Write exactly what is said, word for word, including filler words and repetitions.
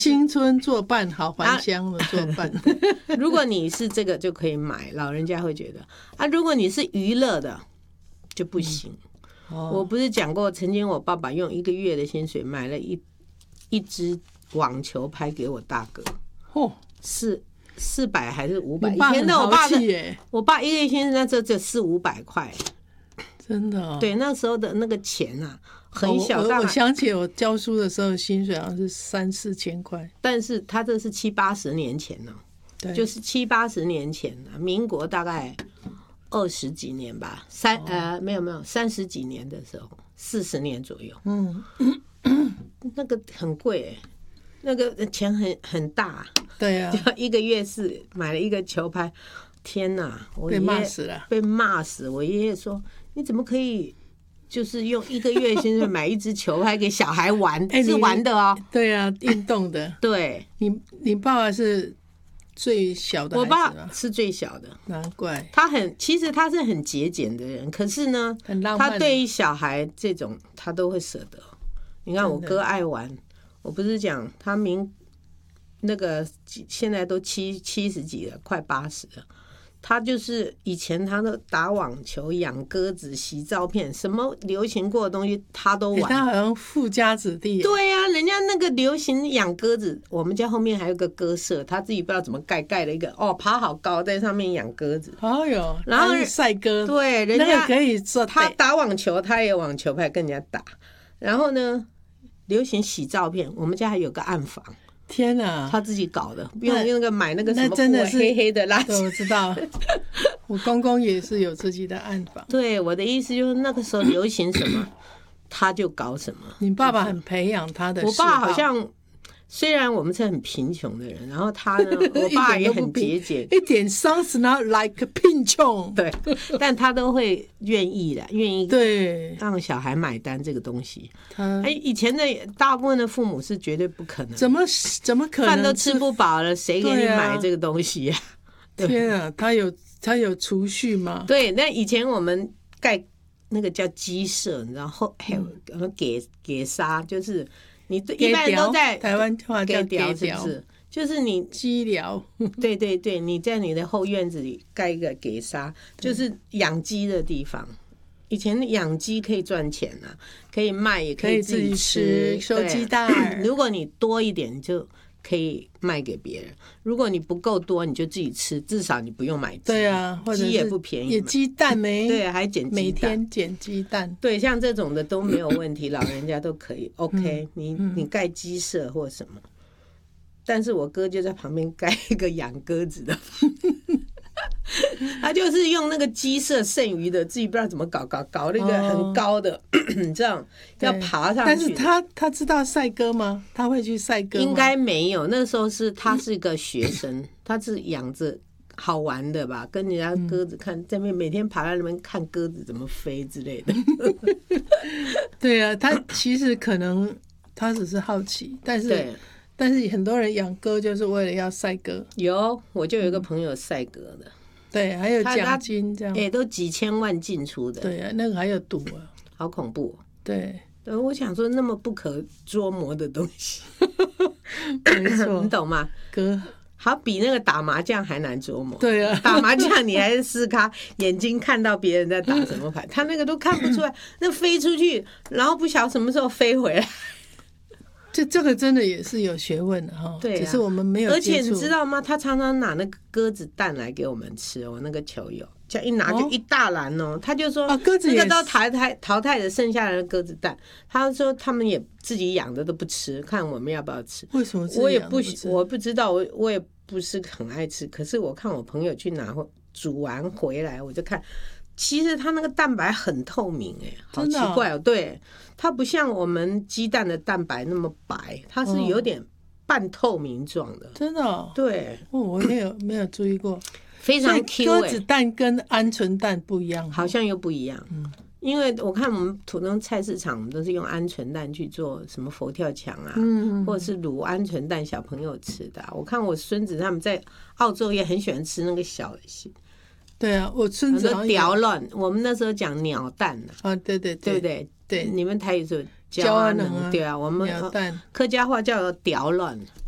青春作伴，好还乡的作伴、 啊、如果你是这个就可以买，老人家会觉得啊，如果你是娱乐的就不行、嗯哦、我不是讲过曾经我爸爸用一个月的薪水买了一一支网球拍给我大哥，哦，是四百还是五百？以前的我爸的，我爸一个月薪水那时候就四五百块， 真的、哦。 对，那时候的那个钱啊，很小。 哦、我, 我想起我教书的时候，薪水好像是三四千块， 但是他这是七八十年前呢、哦，就是七八十年前呢、啊，民国大概二十几年吧，三、哦、呃没有没有三十几年的时候，四十年左右。嗯，那个很贵、欸。那个钱很很大， 对啊， 就一个月是买了一个球拍，天哪，我爷爷被骂死了， 被骂死。我爷爷说：“你怎么可以，就是用一个月薪水买一支球拍给小孩玩？欸、是玩的哦。” 对啊，运动的。 对， 你你爸爸是最小的孩子吗？ 我爸是最小的， 难怪他很，其实他是很节俭的人，可是呢， 很浪漫。 他对于小孩这种他都会舍得。你看我哥爱玩。我不是讲他明那个现在都七七十几了，快八十了。他就是以前他都打网球、养鸽子、洗照片，什么流行过的东西他都玩。 欸、他好像富家子弟。 对呀、啊，人家那个流行养鸽子，我们家后面还有个鸽舍，他自己不知道怎么盖盖了一个哦，爬好高，在上面养鸽子。 哦哟， 然后晒鸽。 对，人家、 那个可以做。 他打网球，他也有网球拍跟人家打。然后呢？流行洗照片，我们家还有个暗房。 天哪， 他自己搞的，不用那个买那个什么真的是黑黑的垃圾。 我知道，我公公也是有自己的暗房。 对，我的意思就是那个时候流行什么，他就搞什么。 你爸爸很培养他的。 我爸好像。虽然我们是很贫穷的人，然后他呢，我爸也很节俭， 一点 sounds not like 贫穷， 对，但他都会愿意的，愿意对让小孩买单这个东西。 他哎，以前的大部分的父母是绝对不可能， 怎么怎么可能饭都吃不饱了，谁给你买这个东西呀、 啊？天啊，他有他有储蓄吗？ 对，那以前我们盖那个叫鸡舍，你知道后还有给给沙，就是。你一般人都在台湾话叫给寮，是不是？就是你鸡寮， 对对对，你在你的后院子里盖一个给沙，就是养鸡的地方。以前养鸡可以赚钱啊，可以卖，也可以自己吃， 收鸡蛋。 如果你多一点，就可以卖给别人；如果你不够多，你就自己吃，至少你不用买鸡。 对啊， 鸡也不便宜， 也鸡蛋没对，还捡鸡蛋， 每天捡鸡蛋。 对，像这种的都没有问题，老人家都可以。OK，、嗯、你你盖鸡舍或什么，但是我哥就在旁边盖一个养鸽子的。他就是用那个鸡舍剩余的，自己不知道怎么搞搞搞那个很高的，哦、你知道要爬上去。 但是他他知道赛鸽吗？他会去赛鸽吗？ 应该没有。那时候是他是个学生，他是养着好玩的吧，跟人家鸽子看，在那边每天爬在那边看鸽子怎么飞之类的。 对啊，他其实可能他只是好奇，但是但是很多人养鸽就是为了要赛鸽。 有，我就有一个朋友赛鸽的。嗯对，还有奖金这样， 哎、欸，都几千万进出的。 对啊，那个还有赌啊， 好恐怖、喔。 对， 对，我想说那么不可捉摸的东西， 没错， 你懂吗？ 哥， 好比那个打麻将还难捉摸。 对啊， 打麻将你还是撕咖，眼睛看到别人在打什么牌，他那个都看不出来，那飞出去，然后不晓得什么时候飞回来。 这这个真的也是有学问的哈， 对、啊， 只是我们没有接触。 而且你知道吗？他常常拿那个鸽子蛋来给我们吃哦，那个球友，这样一拿就一大篮哦。哦他就说， 啊，鸽子也那个都淘汰淘汰的剩下的鸽子蛋，他说他们也自己养的都不吃，看我们要不要吃。 为什么自己我也养的不吃？ 我不知道，我我也不是很爱吃。可是我看我朋友去拿煮完回来，我就看。其实它那个蛋白很透明哎、欸，好奇怪哦。对，它不像我们鸡蛋的蛋白那么白，它是有点半透明状的。 真的、哦？ 对， 哦，我没有没有注意过， 非常 Q 哎、欸。 鸽子蛋跟鹌鹑蛋不一样， 好像又不一样。嗯，因为我看我们普通菜市场，我们都是用鹌鹑蛋去做什么佛跳墙啊，嗯，或者是卤鹌鹑蛋小朋友吃的、啊。我看我孙子他们在澳洲也很喜欢吃那个小的。 对啊，我孙子屌卵，我们那时候讲鸟蛋呢、 啊，对对对，对不对？ 对， 你们台语说焦阿能， 对啊，我们鸟蛋， 客家话叫屌卵，